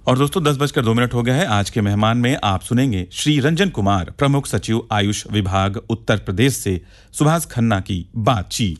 और दोस्तों 10:02 हो गया है। आज के मेहमान में आप सुनेंगे श्री रंजन कुमार, प्रमुख सचिव आयुष विभाग उत्तर प्रदेश से सुभाष खन्ना की बातचीत।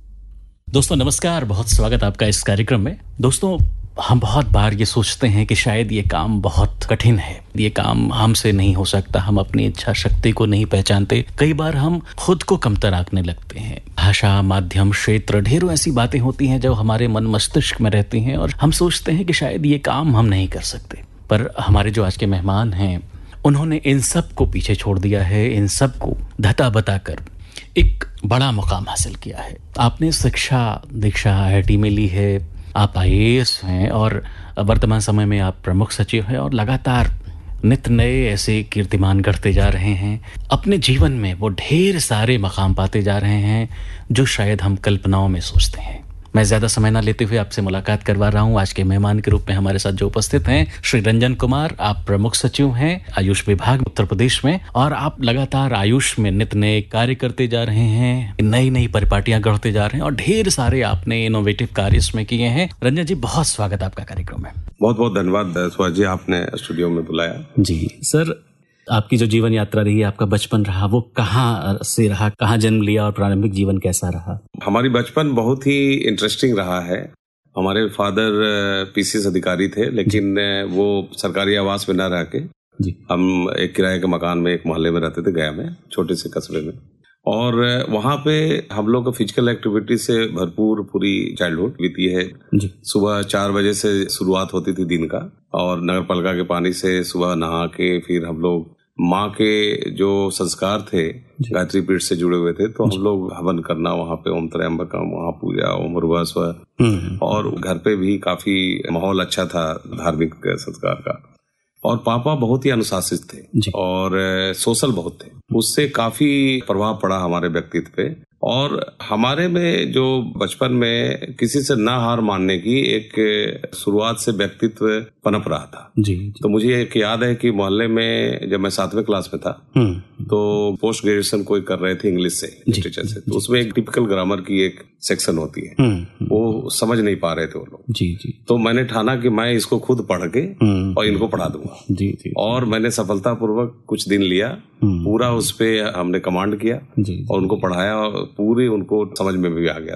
दोस्तों नमस्कार, बहुत स्वागत आपका इस कार्यक्रम में। दोस्तों हम बहुत बार ये सोचते हैं कि शायद ये काम बहुत कठिन है, ये काम हमसे नहीं हो सकता, हम अपनी इच्छा शक्ति को नहीं पहचानते। कई बार हम खुद को कमतर आंकने लगते हैं। भाषा, माध्यम, क्षेत्र, ढेरों ऐसी बातें होती हैं जो हमारे मन मस्तिष्क में रहती हैं और हम सोचते हैं कि शायद ये काम हम नहीं कर सकते। पर हमारे जो आज के मेहमान हैं उन्होंने इन सब को पीछे छोड़ दिया है, इन सब को धता बताकर एक बड़ा मुकाम हासिल किया है। आपने शिक्षा दीक्षा IIT में ली है, आप IAS हैं और वर्तमान समय में आप प्रमुख सचिव हैं और लगातार नित नए ऐसे कीर्तिमान करते जा रहे हैं। अपने जीवन में वो ढेर सारे मकाम पाते जा रहे हैं जो शायद हम कल्पनाओं में सोचते हैं। मैं ज़्यादा समय ना लेते हुए आपसे मुलाकात करवा रहा हूँ। आज के मेहमान के रूप में हमारे साथ जो उपस्थित हैं श्री रंजन कुमार, आप प्रमुख सचिव हैं आयुष विभाग उत्तर प्रदेश में और आप लगातार आयुष में नित नए कार्य करते जा रहे हैं, नई नई परिपाटियां गढ़ते जा रहे हैं और ढेर सारे आपने इनोवेटिव कार्य इसमें किए हैं। रंजन जी, बहुत स्वागत आपका कार्यक्रम में। बहुत बहुत धन्यवाद सुभाष जी, आपने स्टूडियो में बुलाया। जी सर, आपकी जो जीवन यात्रा रही, आपका बचपन रहा, वो कहाँ से रहा, कहाँ जन्म लिया और प्रारंभिक जीवन कैसा रहा? हमारी बचपन बहुत ही इंटरेस्टिंग रहा है। हमारे फादर PCS अधिकारी थे, लेकिन वो सरकारी आवास में न रह के हम एक किराए के मकान में एक मोहल्ले में रहते थे, गया में, छोटे से कस्बे में। और वहाँ पे हम लोग फिजिकल एक्टिविटी से भरपूर पूरी चाइल्डहुड बीती है। सुबह 4 बजे से शुरुआत होती थी दिन का और नगर पालिका के पानी से सुबह नहा के फिर हम लोग माँ के जो संस्कार थे गायत्री पीठ से जुड़े हुए थे, तो हम लोग हवन करना वहाँ पे, ओम त्र्यंबकम, वहाँ पूजा, ओम भूर्भुवः, और घर पे भी काफी माहौल अच्छा था धार्मिक संस्कार का। और पापा बहुत ही अनुशासित थे और सोशल बहुत थे, उससे काफी प्रभाव पड़ा हमारे व्यक्तित्व पे। और हमारे में जो बचपन में किसी से ना हार मानने की एक शुरुआत से व्यक्तित्व पनप रहा था। तो मुझे एक याद है कि मोहल्ले में जब मैं 7वें क्लास में था तो पोस्ट ग्रेजुएशन कोई कर रहे थे इंग्लिश से, लिटरेचर से, तो उसमें एक टिपिकल ग्रामर की एक सेक्शन होती है, वो समझ नहीं पा रहे थे वो लोग। तो मैंने ठाना कि मैं इसको खुद पढ़ के और इनको पढ़ा दूंगा। और मैंने सफलतापूर्वक कुछ दिन लिया, पूरा उस पे हमने कमांड किया और उनको पढ़ाया और पूरी उनको समझ में भी आ गया।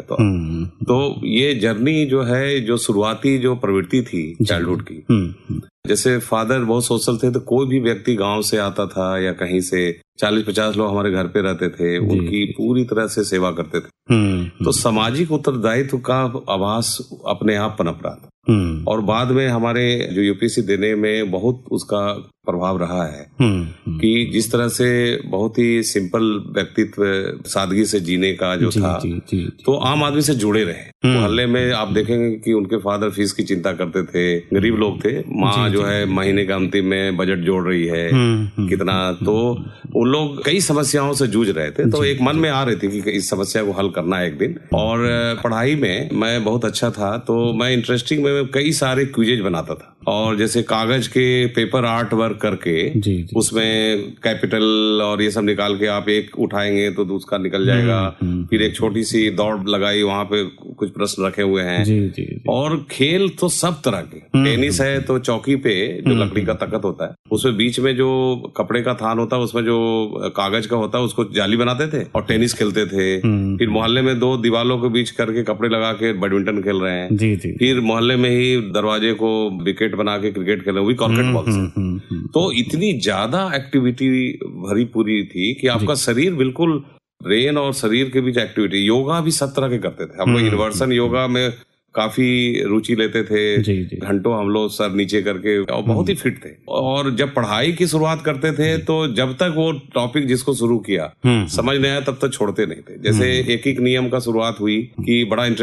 तो ये जर्नी जो है, जो शुरुआती जो प्रवृत्ति थी चाइल्डहुड की, जैसे फादर बहुत सोशल थे, तो कोई भी व्यक्ति गांव से आता था या कहीं से 40-50 लोग हमारे घर पे रहते थे, उनकी पूरी तरह से सेवा करते थे। तो सामाजिक उत्तरदायित्व का आभास अपने आप पनप रहा था। और बाद में हमारे जो UPSC देने में बहुत उसका प्रभाव रहा है कि जिस तरह से बहुत ही सिंपल व्यक्तित्व, सादगी से जीने का जो था, तो आम आदमी से जुड़े रहे। मोहल्ले में आप देखेंगे कि उनके फादर फीस की चिंता करते थे, गरीब लोग थे, माँ जो है महीने के अंतिम में बजट जोड़ रही है कितना, तो उन लोग कई समस्याओं से जूझ रहे थे। तो एक मन में आ रही थी कि इस समस्या को हल करना है एक दिन। और पढ़ाई में मैं बहुत अच्छा था, तो मैं इंटरेस्टिंग में कई सारे क्विजेज बनाता था। और जैसे कागज के पेपर आर्ट वर्क करके उसमें कैपिटल और ये सब निकाल के आप एक उठाएंगे तो उसका निकल जाएगा। फिर एक छोटी सी दौड़ लगाई, वहां पे कुछ प्रश्न रखे हुए हैं। और खेल तो सब तरह के, टेनिस है तो चौकी पे जो लकड़ी का तख्त होता है, उसमें बीच में जो कपड़े का थान होता है, उसमें जो कागज का होता है, उसको जाली बनाते थे और टेनिस खेलते थे। फिर मोहल्ले में 2 दीवालों के बीच करके कपड़े लगा के बैडमिंटन खेल रहे हैं। फिर मोहल्ले में ही दरवाजे को विकेट बना के क्रिकेट खेल रहे, वही कॉर्केट बॉल से। तो इतनी ज्यादा एक्टिविटी भरी पूरी थी कि आपका शरीर बिल्कुल, ब्रेन और शरीर के बीच एक्टिविटी। योगा भी सब तरह के करते थे हम लोग। इन्वर्सन योगा में काफी रुचि लेते थे, घंटों हम लोग सर नीचे करके, और बहुत ही फिट थे। और जब पढ़ाई की शुरुआत करते थे तो जब तक वो टॉपिक जिसको शुरू किया समझ नहीं आया तब तक छोड़ते नहीं थे। जैसे एक नियम का शुरुआत हुई कि बड़ा